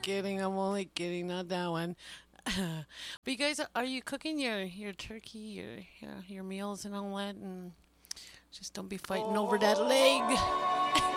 kidding. I'm only kidding. Not that one. But you guys, are you cooking your turkey, your meals and all that? And just don't be fighting over that leg.